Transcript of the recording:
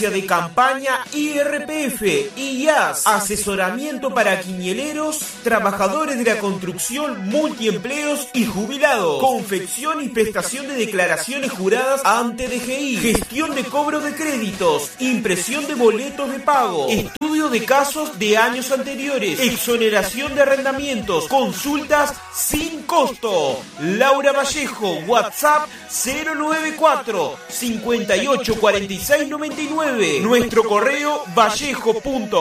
Agencia de Campaña IRPF, IAS, asesoramiento para quiñeleros, trabajadores de la construcción, multiempleos y jubilados, confección y prestación de declaraciones juradas ante DGI, gestión de cobro de créditos, impresión de boletos de pago, estudio de casos de años anteriores, exoneración de arrendamientos, consultas sin costo. Laura Vallejo, WhatsApp 094 58 46 99. Nuestro correo vallejo.com